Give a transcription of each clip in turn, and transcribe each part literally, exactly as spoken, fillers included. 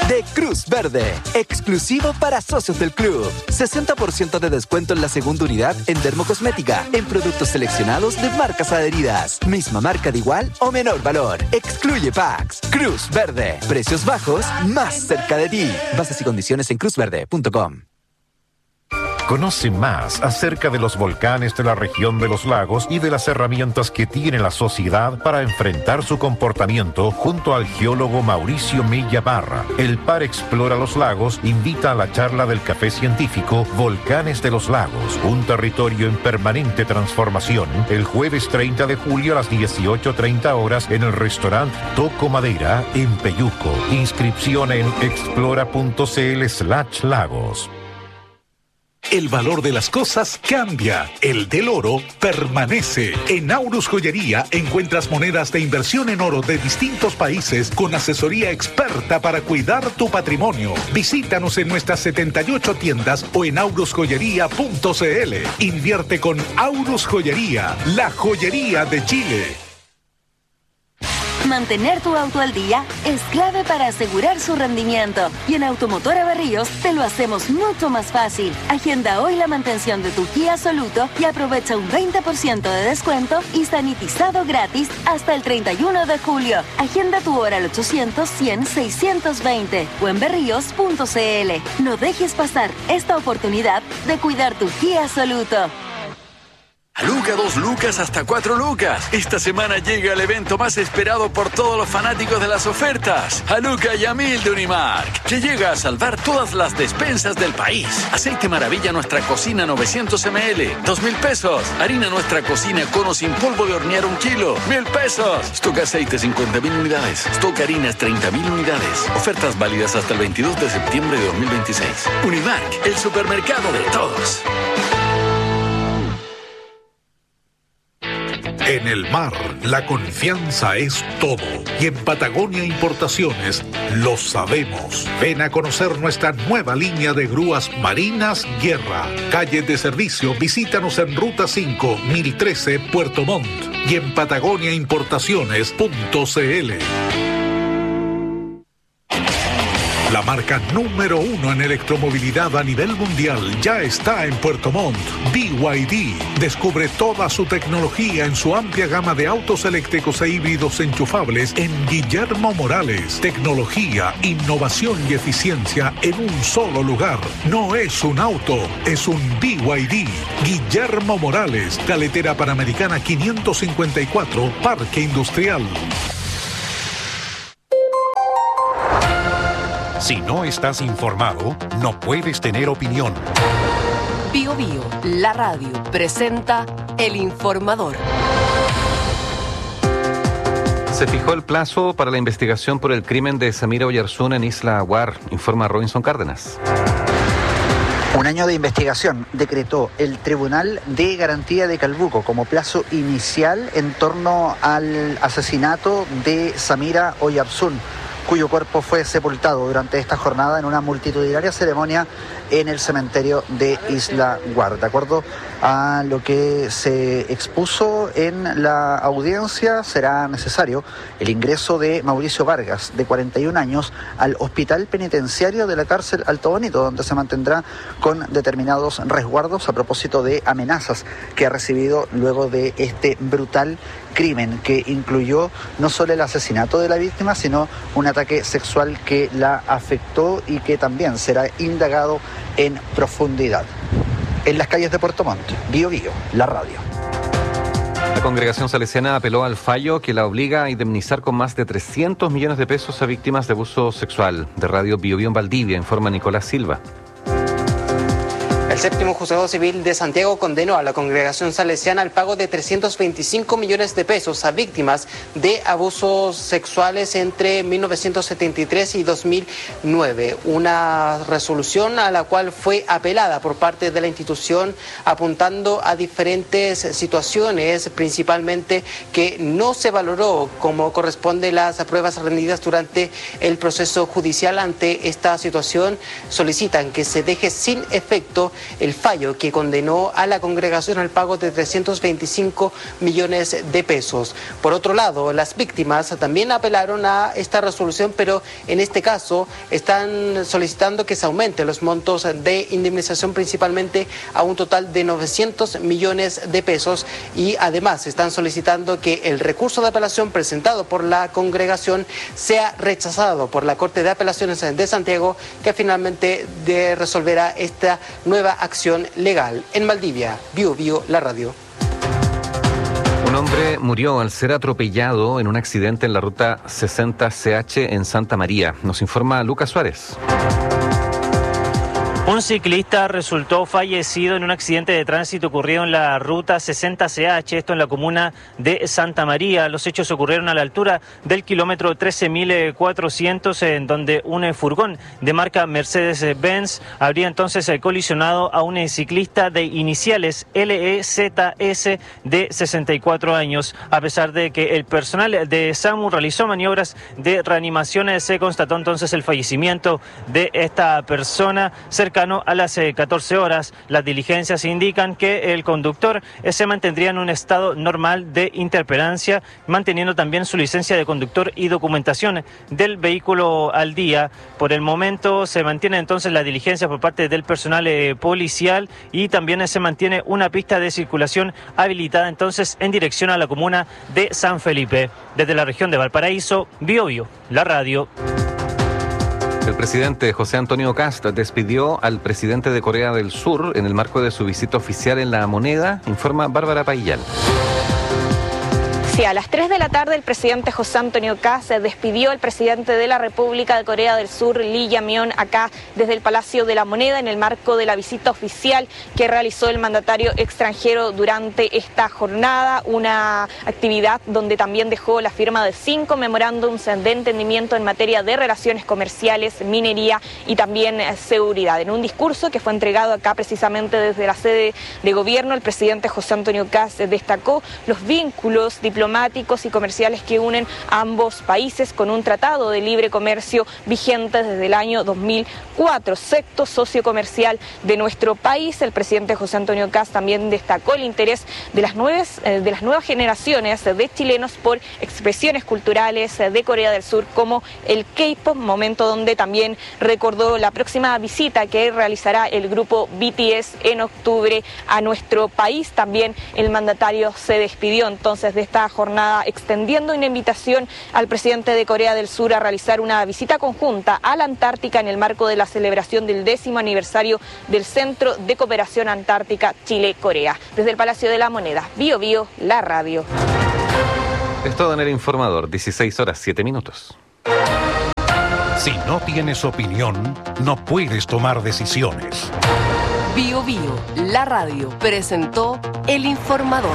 de Cruz Verde, exclusivo para socios del club. sesenta por ciento de descuento en la segunda unidad en dermocosmética, en productos seleccionados de marcas adheridas. Misma marca de igual o menor valor. Excluye packs. Cruz Verde, precios bajos más cerca de ti. Bases y condiciones en cruz verde punto com. Conoce más acerca de los volcanes de la región de los lagos y de las herramientas que tiene la sociedad para enfrentar su comportamiento junto al geólogo Mauricio Mella Barra. El Par Explora los Lagos invita a la charla del café científico Volcanes de los Lagos, un territorio en permanente transformación, el jueves treinta de julio a las dieciocho treinta horas en el restaurante Toco Madera en Peyuco. Inscripción en explora.cl slash lagos. El valor de las cosas cambia, el del oro permanece. En Aurus Joyería encuentras monedas de inversión en oro de distintos países con asesoría experta para cuidar tu patrimonio. Visítanos en nuestras setenta y ocho tiendas o en aurus joyería punto cl. Invierte con Aurus Joyería, la joyería de Chile. Mantener tu auto al día es clave para asegurar su rendimiento. Y en Automotora Berríos te lo hacemos mucho más fácil. Agenda hoy la mantención de tu Kia Soluto y aprovecha un veinte por ciento de descuento y sanitizado gratis hasta el treinta y uno de julio. Agenda tu hora al ochocientos, cien, seiscientos veinte o en berríos punto cl. No dejes pasar esta oportunidad de cuidar tu Kia Soluto. Luca, dos lucas hasta cuatro lucas. Esta semana llega el evento más esperado por todos los fanáticos de las ofertas. A Luca y a Mil de Unimark, que llega a salvar todas las despensas del país. Aceite Maravilla Nuestra Cocina novecientos mililitros, dos mil pesos. Harina Nuestra Cocina Cono sin polvo de hornear un kilo, mil pesos. Stock aceite cincuenta mil unidades. Stock harinas treinta mil unidades. Ofertas válidas hasta el veintidós de septiembre de dos mil veintiséis. Unimark, el supermercado de todos. En el mar, la confianza es todo. Y en Patagonia Importaciones lo sabemos. Ven a conocer nuestra nueva línea de grúas Marinas Guerra. Calle de servicio, visítanos en Ruta cinco, mil trece, Puerto Montt. Y en patagonia importaciones punto cl. La marca número uno en electromovilidad a nivel mundial ya está en Puerto Montt. B Y D. Descubre toda su tecnología en su amplia gama de autos eléctricos e híbridos enchufables en Guillermo Morales. Tecnología, innovación y eficiencia en un solo lugar. No es un auto, es un B Y D. Guillermo Morales, Carretera Panamericana quinientos cincuenta y cuatro, Parque Industrial. Si no estás informado, no puedes tener opinión. Bio Bio, la radio, presenta El Informador. Se fijó el plazo para la investigación por el crimen de Samira Oyarzún en Isla Aguar, informa Robinson Cárdenas. Un año de investigación decretó el Tribunal de Garantía de Calbuco como plazo inicial en torno al asesinato de Samira Oyarzún, cuyo cuerpo fue sepultado durante esta jornada en una multitudinaria ceremonia en el cementerio de Isla Aguar. De acuerdo a lo que se expuso en la audiencia, será necesario el ingreso de Mauricio Vargas, de cuarenta y un años, al hospital penitenciario de la cárcel Alto Bonito, donde se mantendrá con determinados resguardos a propósito de amenazas que ha recibido luego de este brutal crimen que incluyó no solo el asesinato de la víctima, sino un ataque sexual que la afectó y que también será indagado en profundidad. En las calles de Puerto Montt, Bio Bio, la radio. La congregación salesiana apeló al fallo que la obliga a indemnizar con más de trescientos millones de pesos a víctimas de abuso sexual. De Radio Bio Bio en Valdivia, informa Nicolás Silva. El séptimo juzgado civil de Santiago condenó a la congregación salesiana al pago de trescientos veinticinco millones de pesos a víctimas de abusos sexuales entre mil novecientos setenta y tres y dos mil nueve. Una resolución a la cual fue apelada por parte de la institución, apuntando a diferentes situaciones, principalmente que no se valoró como corresponde las pruebas rendidas durante el proceso judicial. Ante esta situación, solicitan que se deje sin efecto el fallo que condenó a la congregación al pago de trescientos veinticinco millones de pesos. Por otro lado, las víctimas también apelaron a esta resolución, pero en este caso están solicitando que se aumenten los montos de indemnización principalmente a un total de novecientos millones de pesos, y además están solicitando que el recurso de apelación presentado por la congregación sea rechazado por la Corte de Apelaciones de Santiago, que finalmente de resolverá esta nueva acción legal. En Valdivia, Bio Bio, la radio. Un hombre murió al ser atropellado en un accidente en la ruta sesenta C H en Santa María. Nos informa Lucas Suárez. Un ciclista resultó fallecido en un accidente de tránsito ocurrido en la ruta sesenta C H, esto en la comuna de Santa María. Los hechos ocurrieron a la altura del kilómetro trece mil cuatrocientos, en donde un furgón de marca Mercedes-Benz habría entonces colisionado a un ciclista de iniciales L E Z S de sesenta y cuatro años. A pesar de que el personal de SAMU realizó maniobras de reanimación, se constató entonces el fallecimiento de esta persona cerca a las catorce horas. Las diligencias indican que el conductor se mantendría en un estado normal de interpelancia, manteniendo también su licencia de conductor y documentación del vehículo al día. Por el momento se mantiene entonces la diligencia por parte del personal eh, policial, y también se mantiene una pista de circulación habilitada entonces en dirección a la comuna de San Felipe. Desde la región de Valparaíso, Bio Bio, la radio. El presidente José Antonio Kast despidió al presidente de Corea del Sur en el marco de su visita oficial en La Moneda, informa Bárbara Paillal. Sí, a las tres de la tarde el presidente José Antonio Kast despidió al presidente de la República de Corea del Sur, Lee Jae-myung, acá desde el Palacio de la Moneda en el marco de la visita oficial que realizó el mandatario extranjero durante esta jornada, una actividad donde también dejó la firma de cinco memorándums de entendimiento en materia de relaciones comerciales, minería y también seguridad. En un discurso que fue entregado acá precisamente desde la sede de gobierno, el presidente José Antonio Kast destacó los vínculos diplomáticos diplomáticos y comerciales que unen a ambos países con un tratado de libre comercio vigente desde el año dos mil cuatro, sexto socio comercial de nuestro país. El presidente José Antonio Kast también destacó el interés de las nuevas, de las nuevas generaciones de chilenos por expresiones culturales de Corea del Sur como el K-pop, momento donde también recordó la próxima visita que realizará el grupo B T S en octubre a nuestro país. También el mandatario se despidió entonces de esta jornada, extendiendo una invitación al presidente de Corea del Sur a realizar una visita conjunta a la Antártica en el marco de la celebración del décimo aniversario del Centro de Cooperación Antártica Chile-Corea. Desde el Palacio de la Moneda, Bio Bio, la radio. Es todo en el informador, dieciséis horas, siete minutos. Si no tienes opinión, no puedes tomar decisiones. Bio Bio, la radio, presentó el informador.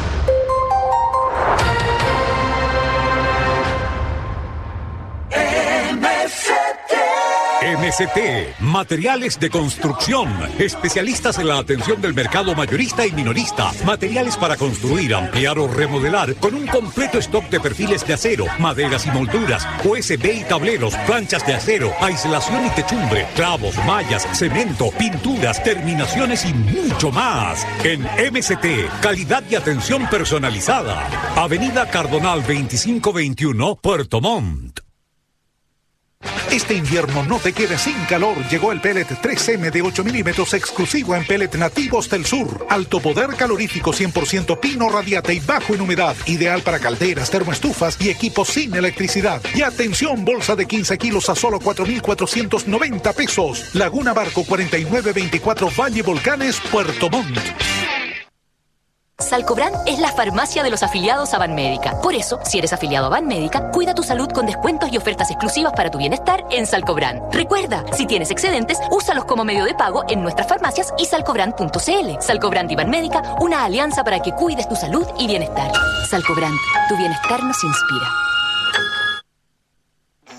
M S T, materiales de construcción, especialistas en la atención del mercado mayorista y minorista, materiales para construir, ampliar o remodelar, con un completo stock de perfiles de acero, maderas y molduras, U S B y tableros, planchas de acero, aislación y techumbre, clavos, mallas, cemento, pinturas, terminaciones y mucho más. En M S T, calidad y atención personalizada. Avenida Cardonal veinticinco veintiuno, Puerto Montt. Este invierno no te quedes sin calor. Llegó el pellet tres eme de ocho milímetros exclusivo en pellet nativos del sur. Alto poder calorífico, cien por ciento pino radiata y bajo en humedad. Ideal para calderas, termoestufas y equipos sin electricidad. Y atención, bolsa de quince kilos a solo cuatro mil cuatrocientos noventa pesos. Laguna Barco cuarenta y nueve veinticuatro Valle Volcanes, Puerto Montt. Salcobran es la farmacia de los afiliados a Banmédica. Por eso, si eres afiliado a Banmédica, cuida tu salud con descuentos y ofertas exclusivas para tu bienestar en Salcobran. Recuerda, si tienes excedentes, úsalos como medio de pago en nuestras farmacias y salcobran punto c l. Salcobran y Banmédica, una alianza para que cuides tu salud y bienestar. Salcobran, tu bienestar nos inspira.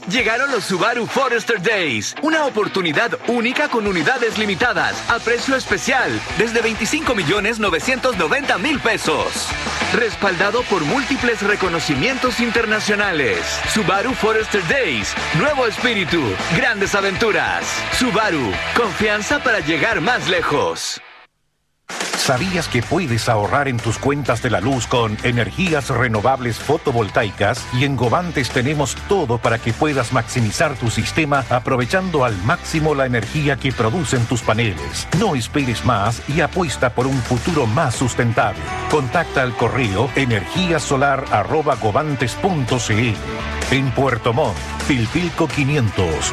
Llegaron los Subaru Forester Days, una oportunidad única con unidades limitadas, a precio especial, desde veinticinco millones novecientos noventa mil pesos. Respaldado por múltiples reconocimientos internacionales. Subaru Forester Days, nuevo espíritu, grandes aventuras. Subaru, confianza para llegar más lejos. ¿Sabías que puedes ahorrar en tus cuentas de la luz con energías renovables fotovoltaicas? Y en Govantes tenemos todo para que puedas maximizar tu sistema aprovechando al máximo la energía que producen tus paneles. No esperes más y apuesta por un futuro más sustentable. Contacta al correo energíasolar arroba govantes punto cl. En Puerto Montt, Pilpilco quinientos.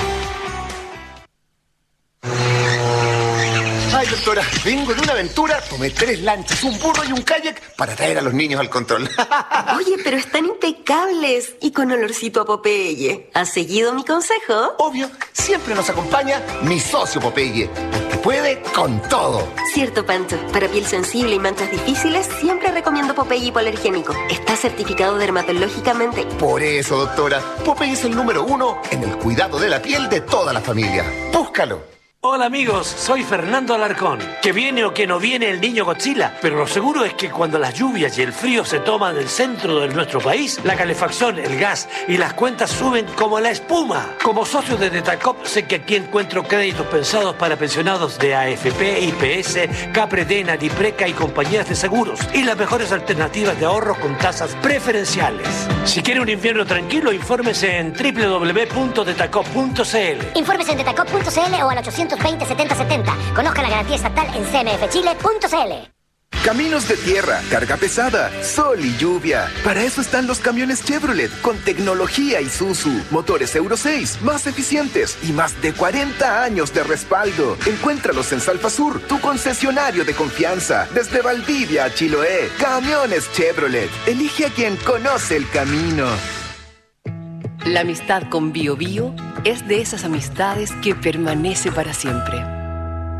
Ay, doctora, vengo de una aventura, tomé tres lanchas, un burro y un kayak para traer a los niños al control. Oye, pero están impecables y con olorcito a Popeye. ¿Has seguido mi consejo? Obvio, siempre nos acompaña mi socio Popeye, porque puede con todo. Cierto, Pancho. Para piel sensible y manchas difíciles, siempre recomiendo Popeye hipoalergénico. Está certificado dermatológicamente. Por eso, doctora, Popeye es el número uno en el cuidado de la piel de toda la familia. Búscalo. Hola amigos, soy Fernando Alarcón. Que viene o que no viene el niño Godzilla, pero lo seguro es que cuando las lluvias y el frío se toman el centro de nuestro país, la calefacción, el gas y las cuentas suben como la espuma. Como socio de Detacop sé que aquí encuentro créditos pensados para pensionados de A F P, I P S, Capredena, Dipreca y compañías de seguros y las mejores alternativas de ahorro con tasas preferenciales. Si quiere un invierno tranquilo, infórmese en doble u doble u doble u punto detacop punto c l. Infórmese en detacop punto c l o al ochocientos veinte setenta setenta. Conozca la garantía estatal en c m f chile punto c l. Caminos de tierra, carga pesada, sol y lluvia. Para eso están los camiones Chevrolet, con tecnología Isuzu, motores Euro seis, más eficientes y más de cuarenta años de respaldo. Encuéntralos en Salfasur, tu concesionario de confianza. Desde Valdivia a Chiloé, camiones Chevrolet. Elige a quien conoce el camino. La amistad con Bio Bio es de esas amistades que permanece para siempre.